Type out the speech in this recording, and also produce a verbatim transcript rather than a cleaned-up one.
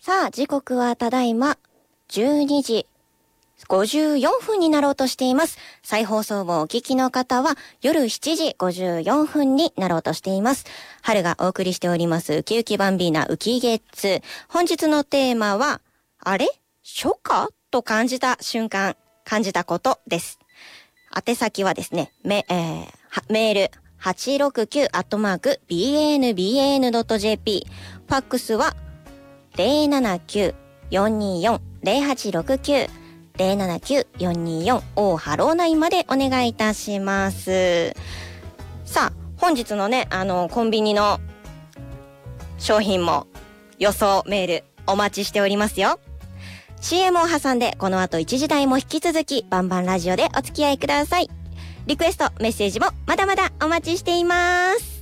さあ、時刻はただいまじゅうにじごじゅうよんぷんになろうとしています。再放送をお聞きの方は夜しちじごじゅうよんぷんになろうとしています。春がお送りしておりますウキウキバンビーナウキ月。本日のテーマは、あれ初夏と感じた瞬間、感じたことです。宛先はですね、め、えー、メールはちろくきゅうアットマークビーエヌビーエヌドットジェーピー、ファックスはゼロななきゅうよんにーよんゼロはちろくきゅう ゼロななきゅうよんにーよん オーハローナインまでお願いいたします。さあ、本日のね、あのコンビニの商品も予想メールお待ちしておりますよ。 シーエム を挟んでこの後いちじ台も引き続きバンバンラジオでお付き合いください。リクエストメッセージもまだまだお待ちしています。